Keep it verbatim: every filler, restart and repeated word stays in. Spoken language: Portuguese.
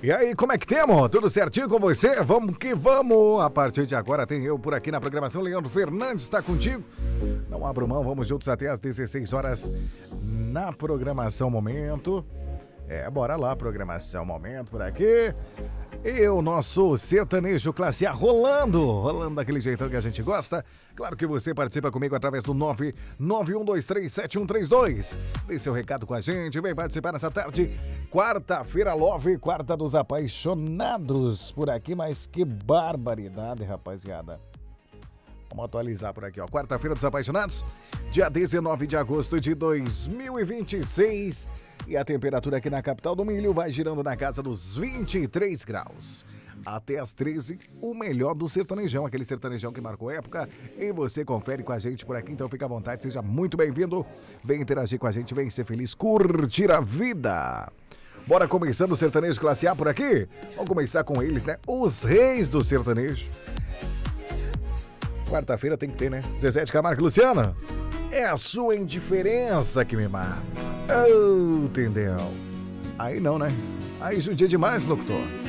E aí, como é que temos? Tudo certinho com você? Vamos que vamos! A partir de agora tem eu por aqui na programação. Leandro Fernandes está contigo. Não abro mão, vamos juntos até às dezesseis horas na programação Momento. É, bora lá, programação Momento por aqui. E o nosso sertanejo classe A rolando, rolando daquele jeitão que a gente gosta. Claro que você participa comigo através do nove nove um dois três sete um três dois. Dê seu recado com a gente, vem participar nessa tarde. Quarta-feira, Love, quarta dos apaixonados por aqui, mas que barbaridade, rapaziada. Vamos atualizar por aqui, ó. Quarta-feira dos apaixonados, dia dezenove de agosto de dois mil e vinte e seis. E a temperatura aqui na capital do Milho vai girando na casa dos vinte e três graus. Até às treze, o melhor do sertanejão, aquele sertanejão que marcou época. E você confere com a gente por aqui, então fica à vontade, seja muito bem-vindo. Vem interagir com a gente, vem ser feliz, curtir a vida. Bora começando o sertanejo classe A por aqui? Vamos começar com eles, né? Os reis do sertanejo. Quarta-feira tem que ter, né? Zezé de Camargo e Luciano. É a sua indiferença que me mata. Oh, entendeu? Aí não, né? Aí judia demais, locutor.